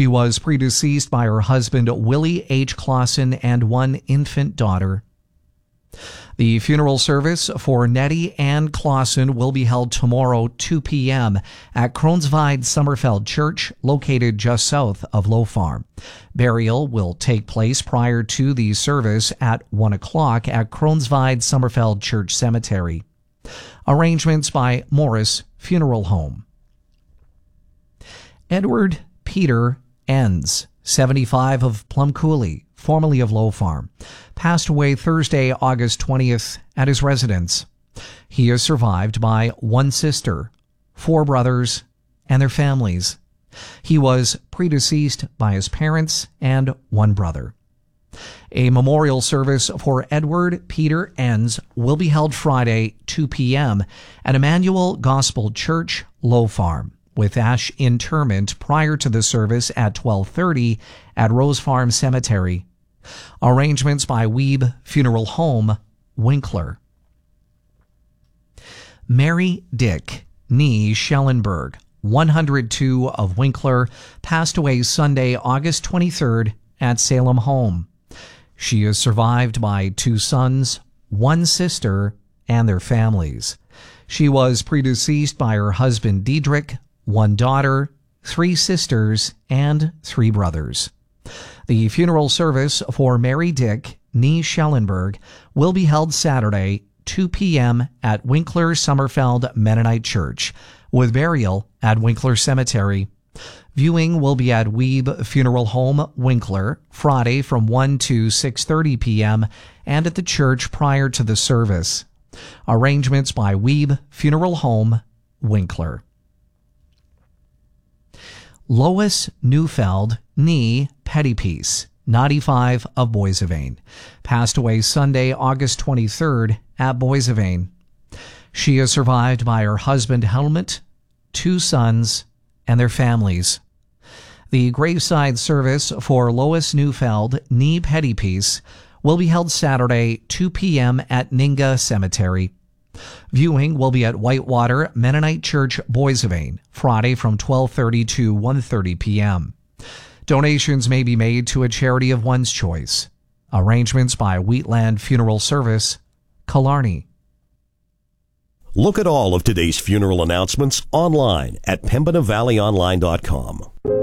She was predeceased by her husband, Willie H. Clausen, and one infant daughter. The funeral service for Nettie Ann Clausen will be held tomorrow, 2 p.m. at Kroonsvide Summerfeld Church, located just south of Low Farm. Burial will take place prior to the service at 1 o'clock at Kroonsvide Summerfeld Church Cemetery. Arrangements by Morris Funeral Home. Edward Peter Enns, 75, of Plum Coulee, formerly of Low Farm, passed away Thursday, August 20th at his residence. He is survived by one sister, 4 brothers, and their families. He was predeceased by his parents and 1 brother. A memorial service for Edward Peter Enns will be held Friday, 2 p.m. at Emmanuel Gospel Church, Low Farm, with ash interment prior to the service at 12:30 at Rose Farm Cemetery. Arrangements by Weeb Funeral Home, Winkler. Mary Dick, née Schellenberg, 102, of Winkler, passed away Sunday, August 23rd at Salem Home. She is survived by 2 sons, 1 sister, and their families. She was predeceased by her husband Diedrich, 1 daughter, 3 sisters, and 3 brothers. The funeral service for Mary Dick, née Schellenberg, will be held Saturday, 2 p.m. at Winkler Summerfeld Mennonite Church, with burial at Winkler Cemetery. Viewing will be at Weeb Funeral Home, Winkler, Friday from 1 to 6:30 p.m. and at the church prior to the service. Arrangements by Weeb Funeral Home, Winkler. Lois Neufeld, née Pettypiece, 95, of Boissevain, passed away Sunday, August 23rd at Boissevain. She is survived by her husband Helmut, 2 sons, and their families. The graveside service for Lois Neufeld, née Pettypiece, will be held Saturday, 2 p.m. at Ninga Cemetery. Viewing will be at Whitewater Mennonite Church, Boissevain, Friday from 12:30 to 1:30 p.m. Donations may be made to a charity of one's choice. Arrangements by Wheatland Funeral Service, Killarney. Look at all of today's funeral announcements online at PembinaValleyOnline.com.